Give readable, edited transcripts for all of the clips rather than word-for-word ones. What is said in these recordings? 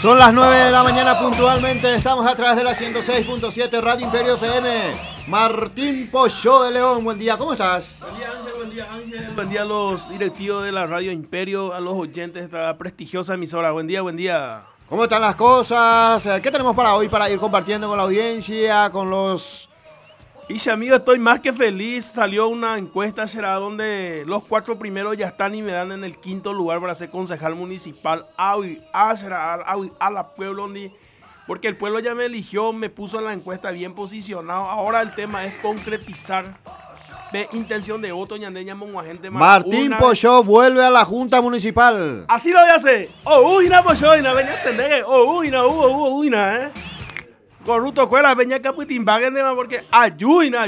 Son las 9 de la mañana puntualmente, estamos a través de la 106.7 Radio Imperio FM. Martín Polló de León, buen día, ¿cómo estás? Buen día Ángel, buen día Ángel. Buen día a los directivos de la Radio Imperio, a los oyentes de esta prestigiosa emisora. Buen día, buen día. ¿Cómo están las cosas? ¿Qué tenemos para hoy para ir compartiendo con la audiencia, con los... Y amigo, estoy más que feliz. Salió una encuesta, será donde los 4 primeros ya están y me dan en el 5º lugar para ser concejal municipal a la pueblo, porque el pueblo ya me eligió, me puso en la encuesta bien posicionado. Ahora el tema es concretizar de intención de voto. Gente Martín Polló vuelve a la Junta Municipal. Así lo voy a hacer. Polló, venía a entender. Corrupto cuela, venía caputimbagen porque ayuina.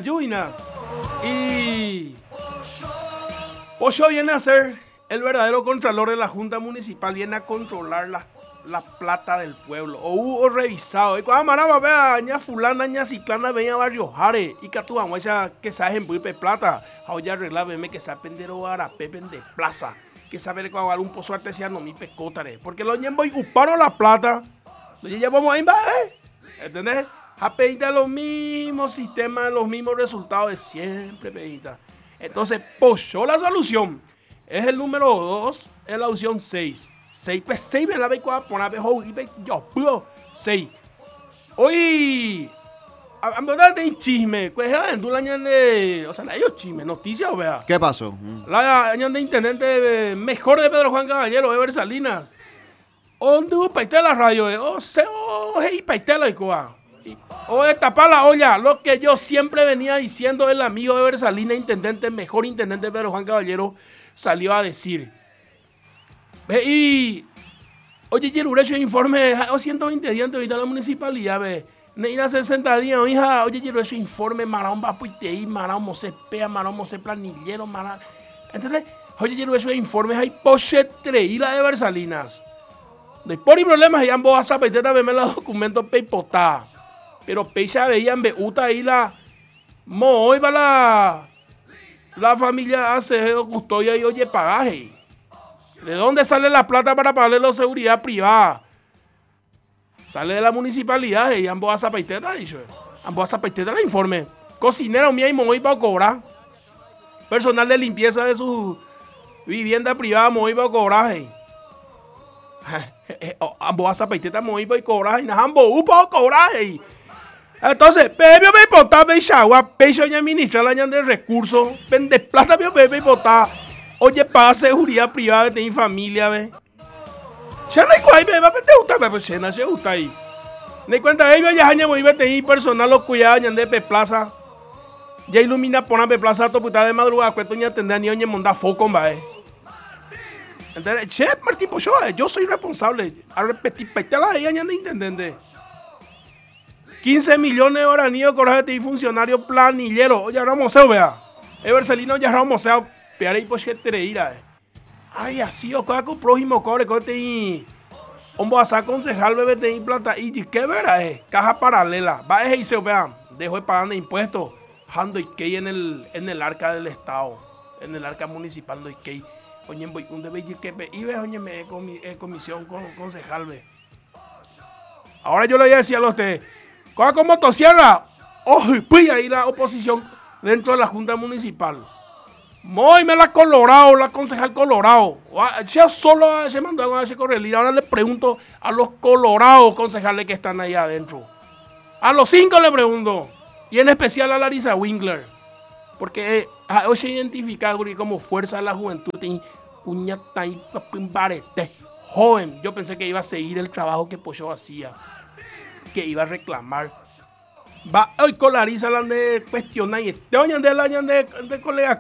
Y Polló viene a ser el verdadero contralor de la Junta Municipal, viene a controlar la plata del pueblo. O revisado. Y cuando amaraba, vea, ña fulana, ña ciclana, venía a Barrio Jare. Y catuamuecha que sabe en Puipe Plata. Ahora arregla, veme que sabe pendero a pepen de plaza. Que sabe de cuando un pozo artesiano, mi pecótare. Porque los ñembos uparon la plata. Entonces ya vamos a ir, ¿entendés? A pedir los mismos sistemas, los mismos resultados de siempre, pedita. Entonces, Polló la solución. Es el número 2, es la opción 6. 6 me la ve cuando poner yo, 6. Hoy, hablando de chisme, pues en tu año de, o sea, ellos chisme, noticias, vea. ¿Qué pasó? La año de intendente mejor de Pedro Juan Caballero, Ever Salinas. ¿Dónde hubo paitela la radio? Hey, paitela y coa. O destapar la olla. Lo que yo siempre venía diciendo, el amigo de Ever Salinas, intendente, mejor intendente de Pedro Juan Caballero, salió a decir. Y, oye, Yerurecho informe, 120 días de la municipalidad, ve. Neira 60 días, hija, oye, Yerurecho informe, marón vapuitei, marón mose pea, marón mose planillero, marón. ¿Entendés? Oye, Yerurecho informe, hay pochetre y la de Ever Salinas. No por problemas, y ambos a zapateta me los documentos peipotá. Pero peixa veían beuta ahí hoy va la familia hace custodia y oye pagaje. ¿De dónde sale la plata para pagarle la seguridad privada? Sale de la municipalidad y ambos a zapateta, dicho. Ambos a zapateta le informe. Cocinero mía y hoy va a cobrar. Personal de limpieza de su vivienda privada hoy va a cobrar. Ambos a zapateta hoy va a cobrar. Ambos a cobrar. Entonces, bebé me potá, be chagua, pecho ya ministra la ñan de recursos, vende plata, bebé potá. Oye, paga seguridad privada de mi familia, ve. Chena y cuay, bebé, te gusta, bebé, chena, se gusta ahí. Me cuenta, ellos ya año voy a tener personal los cuidados ñan de plaza. Ya ilumina por una plaza, toputa de madrugada, cuento ña tendrá ni oñe monda foco, va, Entonces, chef Martín Polló, yo soy responsable. A repetir, petela de ella ñan de intendente. 15 millones de guaraníes coraje de funcionario planillero. Oye, Ramoseo, vea. Evercelino ya Ramoseo. Peare y pochetereira. Ay, así, o cada prójimo cobre, cote y. Hombo a concejal, bebé, de plata. Y qué vera, caja paralela. Va a decir, vea. Dejo de pagar de impuestos. Hando y key en el arca del Estado. En el arca municipal, no y key. Oye, voy un debe que ve. Y ve, oye, me comisión concejal, ve. Ahora yo le voy a decir a ustedes. Coja con motosierra, pues ahí la oposición dentro de la Junta Municipal. Muy me la Colorado, la concejal Colorado. Ya solo se mandó a ese correlín. Ahora le pregunto a los colorados concejales que están ahí adentro. A los 5 le pregunto. Y en especial a Larissa Winkler. Porque hoy se identifica como fuerza de la juventud. Joven. Yo pensé que iba a seguir el trabajo que Polló hacía. Que iba a reclamar. Va hoy con Larissa la de cuestionar y este año de colega